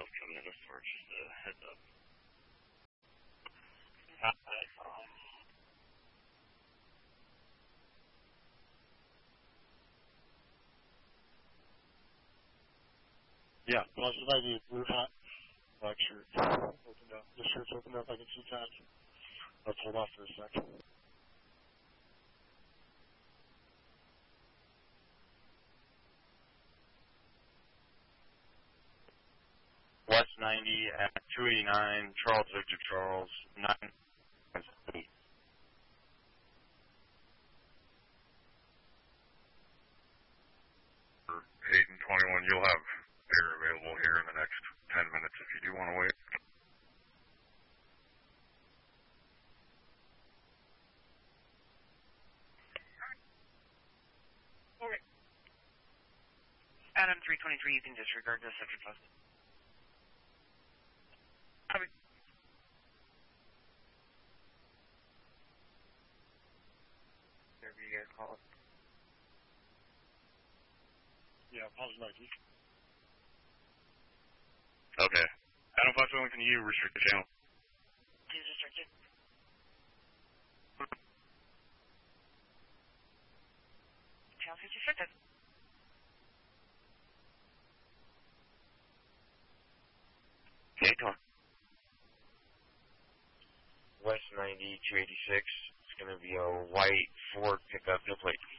stuff coming in as far as just a heads up. Yeah, positive ID, blue hat, black shirt. Opened up. The shirt's opened up, I can see tags. Let's hold off for a sec. West 90 at 289, Charles Victor Charles, 9. 8 and 21, you'll have air available here in the next 10 minutes if you do want to wait. Okay. Adam 323, you can disregard this sector post. Copy. Whatever you guys call it. Yeah, positive ID. Okay. Adam 571, can you restrict the channel? Please restrict it. Channel is restricted. Okay, come on. West 90, 286. It's going to be a white Ford pickup, no plate.